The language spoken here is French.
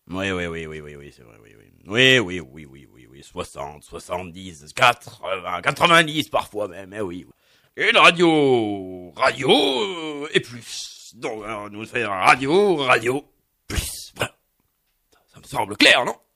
Oui, c'est vrai, oui. 60, 70, 80, 90 parfois même, oui. Une radio et plus. Donc, nous faisons radio, plus. Voilà. Ça me semble clair, non?